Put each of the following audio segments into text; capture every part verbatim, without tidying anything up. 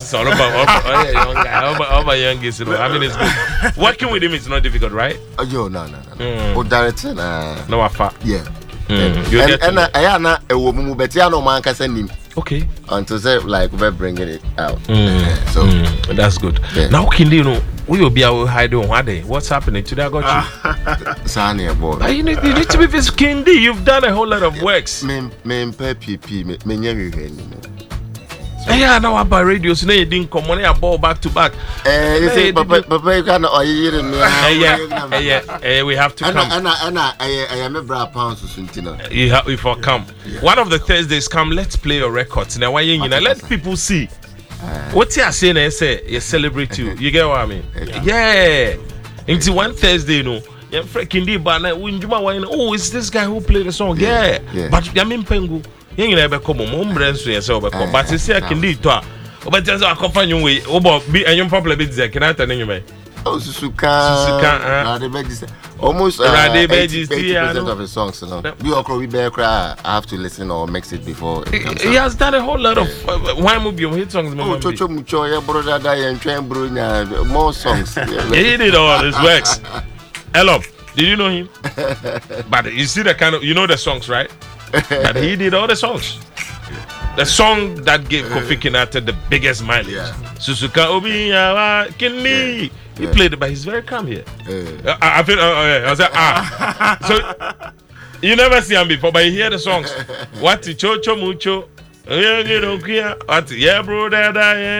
So I'm a young guy. I'm a youngest. I mean, it's good. Working with him is not difficult, right? Oh, yo, no, no, no. Oh, director, no, I fa. Yeah. Mm. You and and I am not a woman, but I know man can send him. Okay. Until say like we're bringing it out. Mm. So mm. that's good. Yeah. Now, Kindi, you know, we will be able to hide on one day. What's happening today? I got you. Sanya boy. You need, you need to be this Kindi. You've done a whole lot of works. Me, me, P P, me, me, me, yeah, now about radios, no, you didn't come on, I ball back to back. Eh, you say, Papa, Papa, you can't. Oh, you didn't. Yeah, yeah, yeah. We have to come. Anna, Anna, I, I am a bra pounds or something. You have, if I come, one of the Thursdays come. Let's play your records now. Why you know? Let people see. What you are saying? I say you celebrate you. You get what I mean? Yeah. Into one Thursday, you know. Yeah, freaking deep, but oh, it's this guy who played the song. Yeah, but I mean, Pengu. You never come on, brands to yourself, but you see, I can do it. But just I can find you way. Oh, but be a young popular bit there. Can I tell you, man? Oh, Susuka, Susuka, almost eighty percent of the songs. We all we bear cry. I have to listen or mix it before. He has done a whole lot of why move your hit songs. Oh, Chocho Mucho, your brother, and Train Brunya, more songs. He did all his works. Hello, did you know him? But you see the kind of, you know the songs, right? That he did all the songs. The song that gave Kofi Kinata the biggest mileage. Yeah. Susuka Obi Kindi. He played it, but he's very calm here. Yeah. I, I feel. Oh, yeah. I was like, ah. So you never see him before, but you hear the songs. What Chocho Mucho. What yeah, bro, that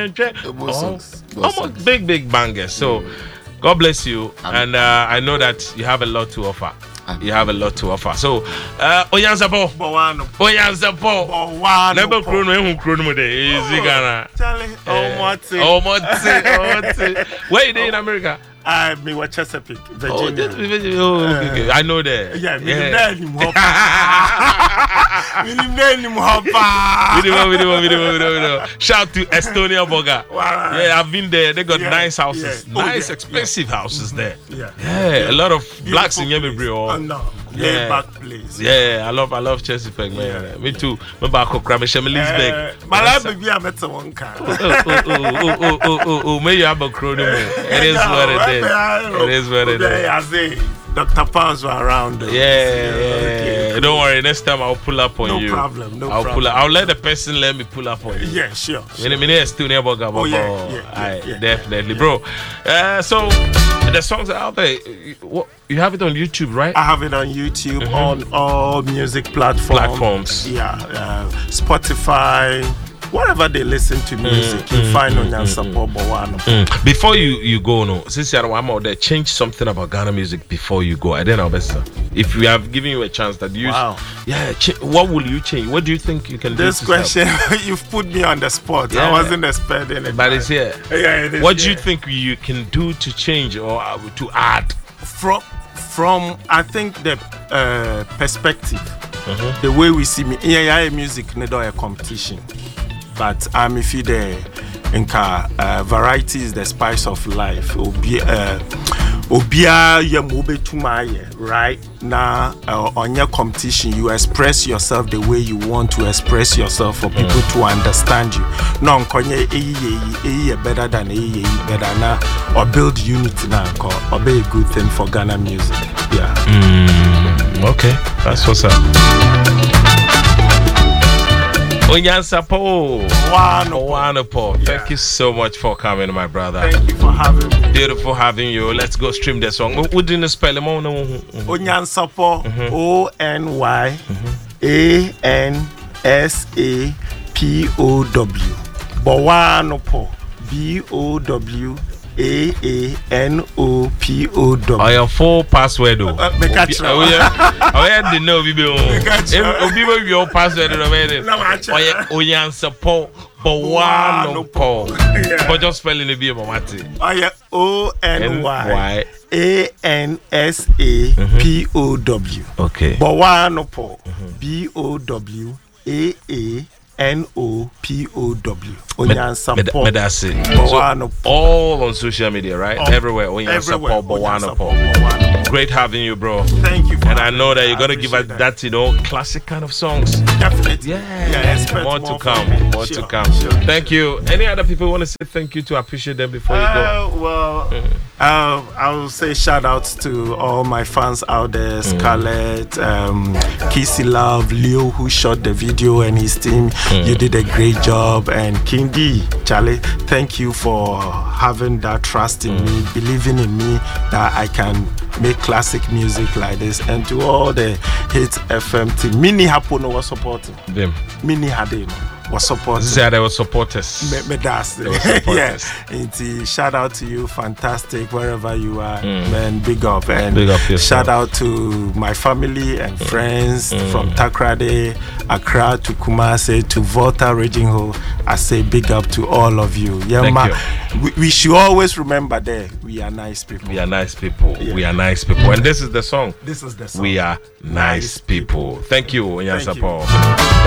I almost big, big bangers. So God bless you, and uh, I know that you have a lot to offer. You have a lot to offer. So, uh, Oyanzapo, Oyanzapo, never crown who crown with the easy Ghana. Oh, Motsi, where you in America? I'm in Chesapeake, Virginia. Oh, oh, okay. I know that. Yeah, we yeah. Shout to Estonia Boga. Yeah, I've been there. They got yeah. nice houses, yeah. nice, oh, yeah. expensive yeah. houses there. Yeah. Yeah. yeah, a lot of beautiful blacks in Yemibri. Oh no, yeah, back place. Yeah, I love, I love Chesapeake, man. Yeah. Me too. Me back to Kramisha, Lisbeck. My life baby, I met someone car. Oh, oh, oh, oh, oh, oh, oh, maybe I'm a crony. It is what it is. It is what it is. Doctor Pounds were around. Yeah, yeah, yeah. Cool. Don't worry. Next time I'll pull up on no you. No problem. No I'll problem. Pull up. I'll let the person let me pull up on you. Yeah, sure. sure. When I'm still near Boga, oh, yeah, yeah, yeah, yeah, yeah, definitely, yeah. bro. Uh, so the songs are out there. What, you have it on YouTube, right? I have it on YouTube mm-hmm. on all music platforms. Platforms. Yeah, uh, Spotify. Wherever they listen to music, mm, you mm, find mm, Onyansapo Bowano. Mm. Before you, you go, no, since you're out there, change something about Ghana music before you go. I don't know, best. If we have given you a chance that you, wow. yeah, ch- what will you change? What do you think you can this do? This question, you've put me on the spot. Yeah. I wasn't expecting it. But it's here. Yeah, it is, what do yeah. you think you can do to change or uh, to add? From, from I think the uh, perspective, mm-hmm. the way we see me, yeah, music need a competition. But I'm um, if you there, inka uh, variety is the spice of life. Obi uh, obia ye mobe tumaye right now uh, on your competition you express yourself the way you want to express yourself for people mm. to understand you. No konye eyi eyi better than eyi better na or build unity na or be a good thing for Ghana music. Yeah. Mm, okay, that's what's up. Onyansapo, Wonderful. Thank yeah. you so much for coming, my brother. Thank you for having me. Beautiful having you. Let's go stream the song. What did you spell it? Onyansapo, O N Y A N S A P O W. Bowanopo, B O W A A N O P O W. I have full password. Oh, I had to know people. People your password. Onyansapo, Bowanopo. But just spelling the B M I O N Y A N S A P O W. Okay. Bowanopo, B O W A A N O P O W. Onyansapo. That's it. So all on social media, right? Oh, everywhere. Onyansapo, Bowanopo. great having you, bro. Thank you. For and I know that you're gonna give us that. that, you know, classic kind of songs. Definitely. Yeah. yeah more, more to come. More sure, to come. Sure, thank you. Any other people want to say thank you to appreciate them before you uh, go? Well, mm. uh, I will say shout out to all my fans out there. Scarlett, mm. um, Kissy Love, Leo, who shot the video, and his team. Mm. You did a great job. And King D, Charlie, thank you for having that trust in mm. me, believing in me that I can make classic music like this. And to all the Hits F M team, Mini Hapono was supporting them. Mini Hadeno was supporting. Yeah, they were supporters. Me, me that's they were supporters. Yeah. And shout out to you, fantastic, wherever you are, mm. man. Big up. And big up shout out to my family and mm. friends mm. from Takrade, Accra to Kumasi to Volta Raging Hole. I say big up to all of you. Yeah, Thank ma, you. We, we should always remember that we are nice people. We are nice people. Yeah. We are nice people. And this is the song. This is the song. We are nice, nice people. people. Thank you, Onyansa Paul.